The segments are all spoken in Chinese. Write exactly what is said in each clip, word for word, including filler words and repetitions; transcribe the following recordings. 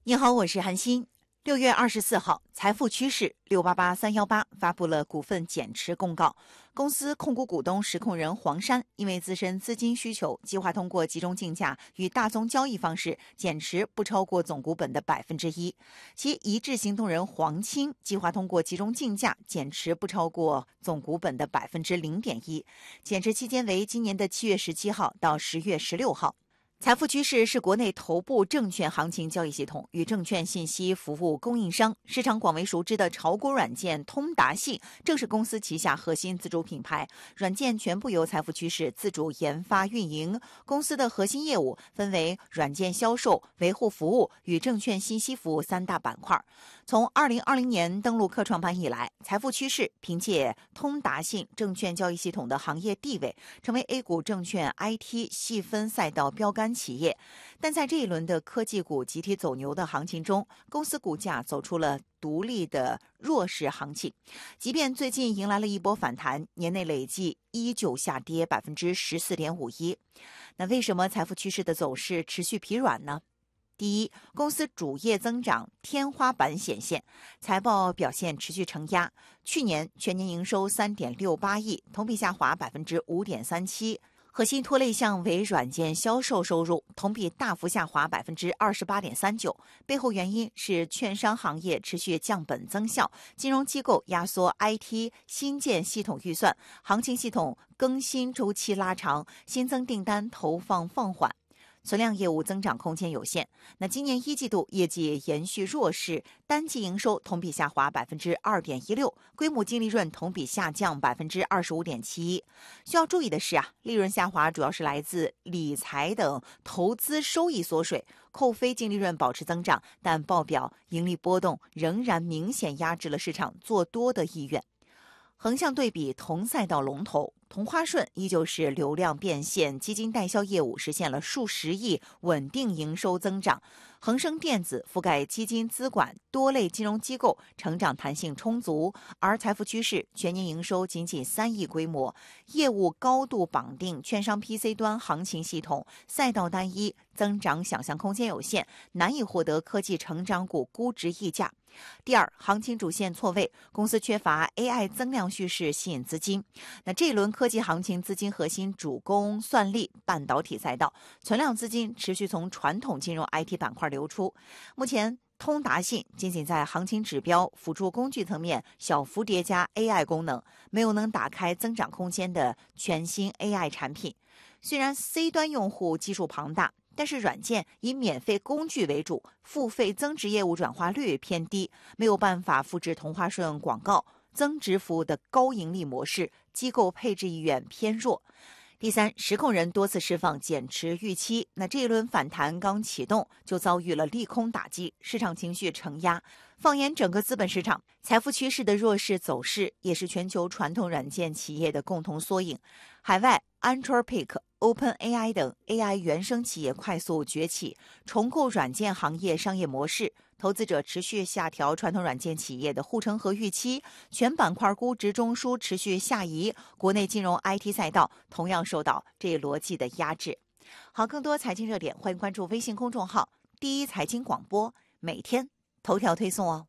你好，我是韩欣。六月二十四号，财富趋势六八八三一八发布了股份减持公告。公司控股股东实控人黄山因为自身资金需求，计划通过集中竞价与大宗交易方式减持不超过总股本的百分之一。其一致行动人黄青计划通过集中竞价减持不超过总股本的百分之零点一。减持期间为今年的七月十七号到十月十六号。财富趋势是国内头部证券行情交易系统与证券信息服务供应商，市场广为熟知的炒股软件通达信正是公司旗下核心自主品牌，软件全部由财富趋势自主研发运营。公司的核心业务分为软件销售、维护服务与证券信息服务三大板块。从二零二零年登陆科创板以来，财富趋势凭借通达信证券交易系统的行业地位，成为 A 股证券 I T 细分赛道标杆企业。但在这一轮的科技股集体走牛的行情中，公司股价走出了独立的弱势行情。即便最近迎来了一波反弹，年内累计依旧下跌百分之十四点五一。那为什么财富趋势的走势持续疲软呢？第一，公司主业增长天花板显现，财报表现持续承压。去年全年营收三点六八亿，同比下滑百分之五点三七。核心拖累项为软件销售收入，同比大幅下滑百分之二十八点三九。背后原因是券商行业持续降本增效，金融机构压缩 I T 新建系统预算，行情系统更新周期拉长，新增订单投放放缓。存量业务增长空间有限。那今年一季度业绩延续弱势，单季营收同比下滑百分之二点一六，规模净利润同比下降百分之二十五点七一。需要注意的是啊，利润下滑主要是来自理财等投资收益缩水，扣非净利润保持增长，但报表盈利波动仍然明显压制了市场做多的意愿。横向对比同赛道龙头，同花顺依旧是流量变现，基金代销业务实现了数十亿稳定营收增长。恒生电子覆盖基金资管多类金融机构，成长弹性充足。而财富趋势全年营收仅仅三亿规模，业务高度绑定券商 P C 端行情系统，赛道单一，增长想象空间有限，难以获得科技成长股估值溢价。第二，行情主线错位，公司缺乏 A I 增量叙事吸引资金。那这一轮科技行情资金核心主攻算力、半导体赛道，存量资金持续从传统金融 I T 板块流出。目前通达信仅仅在行情指标、辅助工具层面小幅叠加 A I 功能，没有能打开增长空间的全新 A I 产品。虽然 C 端用户基数庞大，但是软件以免费工具为主，付费增值业务转化率偏低，没有办法复制同花顺广告增值服务的高盈利模式，机构配置意愿偏弱。第三，实控人多次释放减持预期，那这一轮反弹刚启动就遭遇了利空打击，市场情绪承压。放眼整个资本市场，财富趋势的弱势走势也是全球传统软件企业的共同缩影。海外 Anthropic、OpenAI 等 A I 原生企业快速崛起，重构软件行业商业模式。投资者持续下调传统软件企业的护城河预期，全板块估值中枢持续下移，国内金融 I T 赛道同样受到这一逻辑的压制。好，更多财经热点，欢迎关注微信公众号第一财经广播，每天头条推送哦。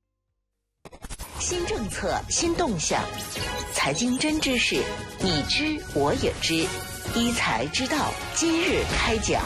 新政策，新动向，财经真知识，你知我也知，一财知道今日开讲。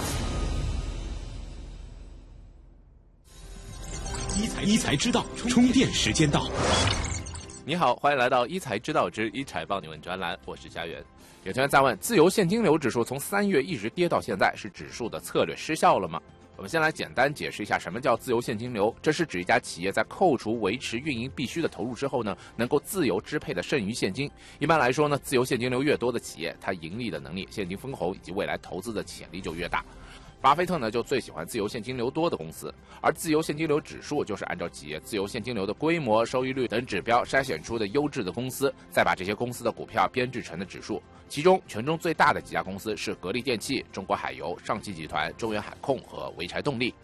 一财一财知道，充电时间到。 你好，欢迎来到一财知道之一财帮你问专栏，我是佳媛。有同学在问，自由现金流指数从三月一直跌到现在，是指数的策略失效了吗？我们先来简单解释一下什么叫自由现金流。这是指一家企业在扣除维持运营必须的投入之后呢，能够自由支配的剩余现金。一般来说呢，自由现金流越多的企业，它盈利的能力、现金分红以及未来投资的潜力就越大。巴菲特呢就最喜欢自由现金流多的公司，而自由现金流指数就是按照企业自由现金流的规模、收益率等指标筛选出的优质的公司，再把这些公司的股票编制成的指数。其中权重最大的几家公司是格力电器、中国海油、上汽集团、中远海控和潍柴动力。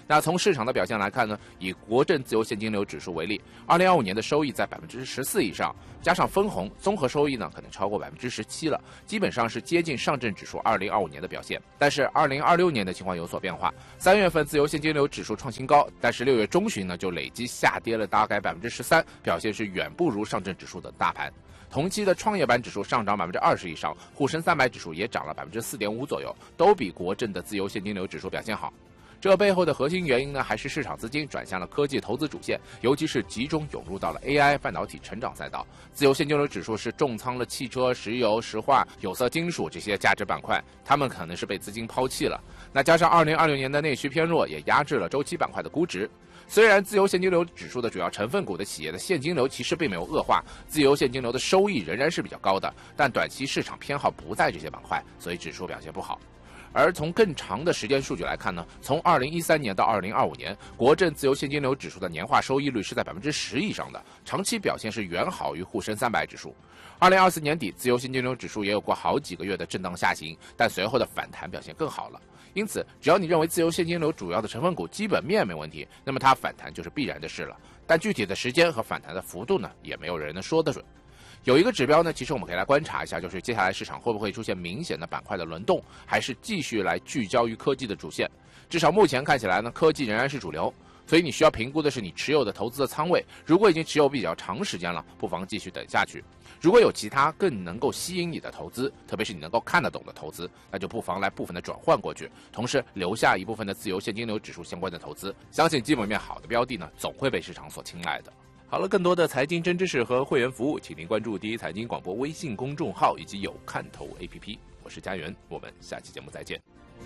那从市场的表现来看呢，以国证自由现金流指数为例，二零二五年的收益在百分之十四以上，加上分红，综合收益呢可能超过百分之十七了，基本上是接近上证指数二零二五年的表现。但是二零二六年的情况有所变化，三月份自由现金流指数创新高，但是六月中旬呢就累计下跌了大概百分之十三，表现是远不如上证指数的大盘。同期的创业板指数上涨百分之二十以上，沪深三百指数也涨了百分之四点五左右，都比国证的自由现金流指数表现好。这背后的核心原因呢，还是市场资金转向了科技投资主线，尤其是集中涌入到了 A I 半导体成长赛道。自由现金流指数是重仓了汽车、石油、石化、有色金属这些价值板块，他们可能是被资金抛弃了。那加上二零二六年的内需偏弱，也压制了周期板块的估值。虽然自由现金流指数的主要成分股的企业的现金流其实并没有恶化，自由现金流的收益仍然是比较高的，但短期市场偏好不在这些板块，所以指数表现不好。而从更长的时间数据来看呢，从二零一三年到二零二五年，国证自由现金流指数的年化收益率是在百分之十以上的，长期表现是远好于沪深三百指数。二零二四年底，自由现金流指数也有过好几个月的震荡下行，但随后的反弹表现更好了。因此，只要你认为自由现金流主要的成分股基本面没问题，那么它反弹就是必然的事了。但具体的时间和反弹的幅度呢，也没有人能说得准。有一个指标呢，其实我们可以来观察一下，就是接下来市场会不会出现明显的板块的轮动，还是继续来聚焦于科技的主线。至少目前看起来呢，科技仍然是主流，所以你需要评估的是你持有的投资的仓位。如果已经持有比较长时间了，不妨继续等下去。如果有其他更能够吸引你的投资，特别是你能够看得懂的投资，那就不妨来部分的转换过去，同时留下一部分的自由现金流指数相关的投资。相信基本面好的标的呢，总会被市场所青睐的。好了，更多的财经真知识和会员服务，请您关注第一财经广播微信公众号以及有看头 A P P。我是佳媛，我们下期节目再见。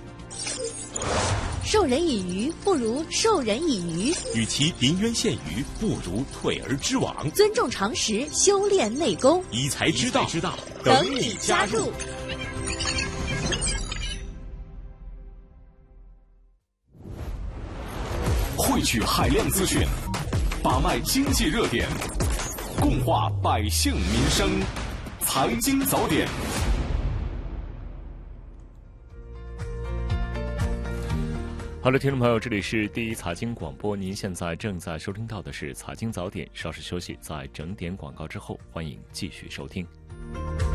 授人以鱼不如授人以渔， 与其临渊羡鱼，不如退而知网。 尊重常识，修炼内功， 一才知道，知道等你加入。 汇聚海量资讯，把脉经济热点，共话百姓民生，财经早点。好的，听众朋友，这里是第一财经广播，您现在正在收听到的是财经早点，稍事休息，在整点广告之后，欢迎继续收听。